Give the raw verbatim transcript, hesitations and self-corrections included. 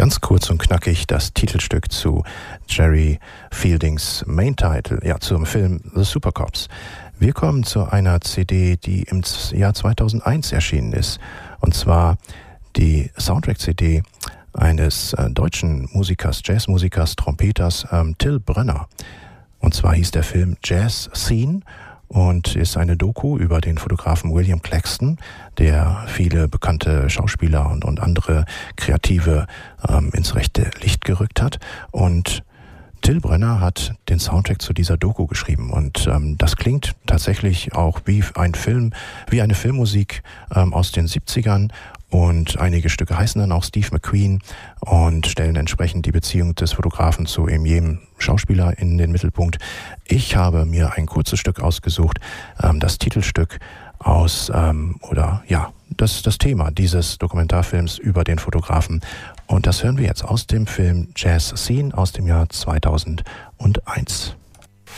Ganz kurz und knackig das Titelstück zu Jerry Fieldings Main Title, ja, zum Film The Supercops. Wir kommen zu einer C D, die im Jahr zweitausendeins erschienen ist. Und zwar die Soundtrack-C D eines äh, deutschen Musikers, Jazzmusikers, Trompeters, ähm, Till Brönner. Und zwar hieß der Film Jazz Scene und ist eine Doku über den Fotografen William Claxton, der viele bekannte Schauspieler und, und andere Kreative ähm, ins rechte Licht gerückt hat. Und Till Brönner hat den Soundtrack zu dieser Doku geschrieben und ähm, das klingt tatsächlich auch wie ein Film, wie eine Filmmusik ähm, aus den siebzigern. Und einige Stücke heißen dann auch Steve McQueen und stellen entsprechend die Beziehung des Fotografen zu eben jedem Schauspieler in den Mittelpunkt. Ich habe mir ein kurzes Stück ausgesucht, ähm, das Titelstück aus, ähm, oder ja, das, das Thema dieses Dokumentarfilms über den Fotografen. Und das hören wir jetzt aus dem Film Jazz Scene aus dem Jahr zweitausendeins.